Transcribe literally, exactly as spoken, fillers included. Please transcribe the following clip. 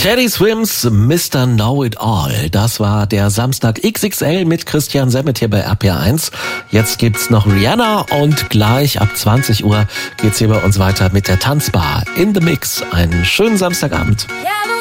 Teddy Swims, Mister Know It All. Das war der Samstag X X L mit Christian Semmet hier bei R P R eins. Jetzt gibt's noch Rihanna und gleich ab zwanzig Uhr geht's hier bei uns weiter mit der Tanzbar in the Mix. Einen schönen Samstagabend.